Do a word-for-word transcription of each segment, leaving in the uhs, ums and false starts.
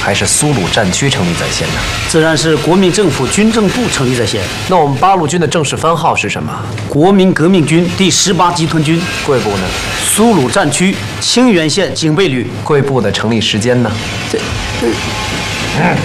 还是苏鲁战区成立在先呢？ 自然是国民政府军政部成立在先。 那我们八路军的正式番号是什么？ 国民革命军第十八集团军。 贵部呢？ 苏鲁战区清源县警备旅。 贵部的成立时间呢？这，嗯，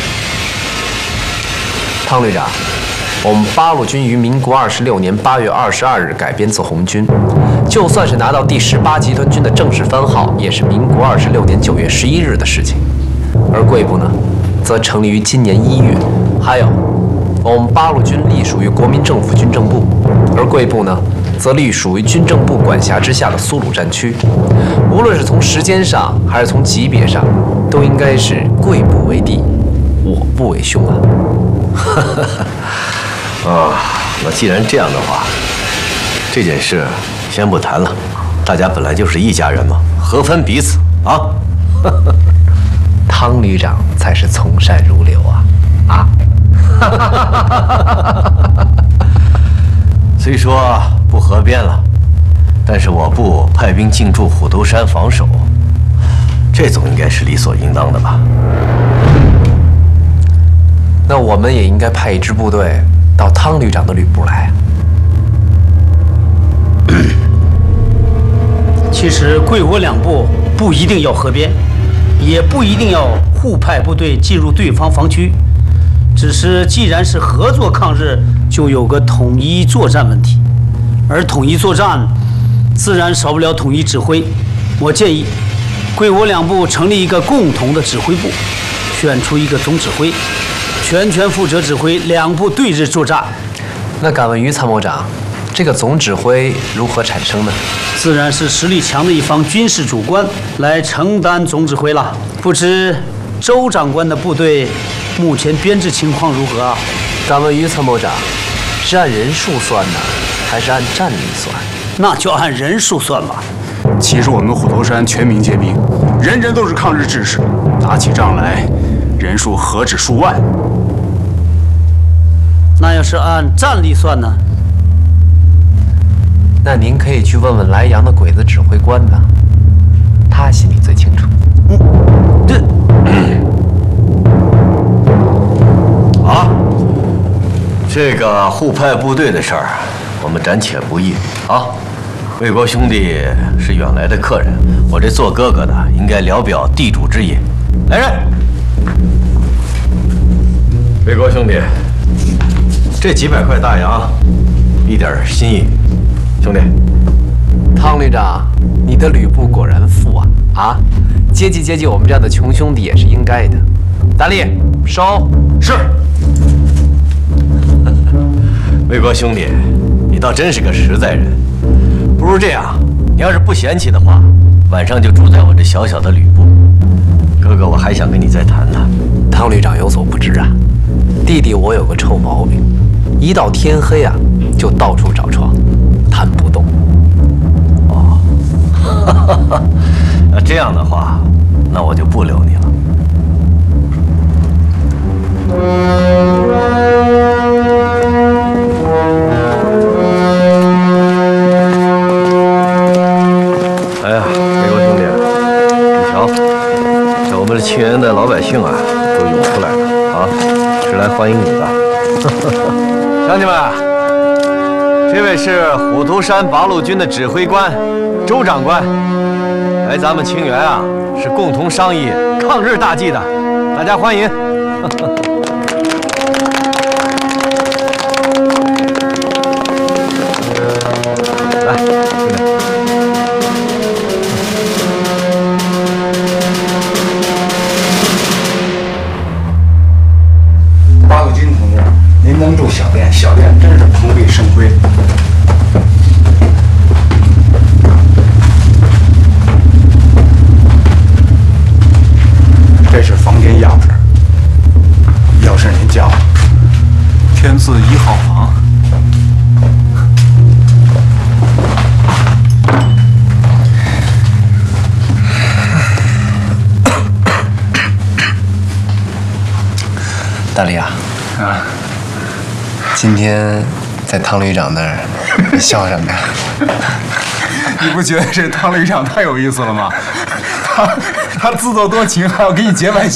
汤旅长，我们八路军于民国二十六年八月二十二日改编自红军，就算是拿到第十八集团军的正式番号，也是民国二十六年九月十一日的事情。而贵部呢，则成立于今年一月。还有，我们八路军隶属于国民政府军政部，而贵部呢，则隶属于军政部管辖之下的苏鲁战区。无论是从时间上，还是从级别上，都应该是贵部为帝，我部为兄啊。 啊，那既然这样的话，这件事先不谈了。大家本来就是一家人嘛，何分彼此啊？ 汤旅长才是从善如流啊！啊！ 虽说不合编了，但是我部派兵进驻虎头山防守，这总应该是理所应当的吧？ 那我们也应该派一支部队到汤旅长的旅部来。 其实贵我两部不一定要合编，也不一定要互派部队进入对方防区，只是既然是合作抗日，就有个统一作战问题，而统一作战自然少不了统一指挥。我建议贵我两部成立一个共同的指挥部，选出一个总指挥，全权负责指挥两部对日作战。 那敢问于参谋长，这个总指挥如何产生呢？ 自然是实力强的一方军事主官来承担总指挥了。不知周长官的部队目前编制情况如何啊？ 敢问于参谋长，是按人数算呢，还是按战力算？ 那就按人数算吧。 其实我们虎头山全民皆兵，人人都是抗日志士，打起仗来，人数何止数万。 那要是按战力算呢？ 那您可以去问问莱阳的鬼子指挥官呢，他心里最清楚。 嗯，这， 啊，这个互派部队的事儿，我们暂且不议啊。魏国兄弟是远来的客人，我这做哥哥的应该聊表地主之谊。来人，魏国兄弟，这几百块大洋，一点心意。兄弟， 汤旅长，你的旅部果然富啊！啊，接济接济我们这样的穷兄弟也是应该的。大力，收。 是。 魏国兄弟，你倒真是个实在人。不如这样，你要是不嫌弃的话，晚上就住在我这小小的旅部。哥哥，我还想跟你再谈谈。 汤旅长有所不知啊，弟弟我有个臭毛病，一到天黑啊，就到处找床。谈不动。 哦，那这样的话，那我就不留你了。哎呀，魏国兄弟，你瞧，这我们这清源的老百姓啊，都涌出来了啊，是来欢迎你的。乡亲们。这位是虎头山八路军的指挥官周长官，来咱们清源啊，是共同商议抗日大计的，大家欢迎。来，兄弟。 八路军同志，您能住小店，小店真是蓬荜生辉。这是房间钥匙，要是您叫天字一号房。 大力啊， 啊， 今天在汤旅长那儿，你笑什么呀？ 你不觉得这汤旅长太有意思了吗？他他自作多情，还要给你结拜。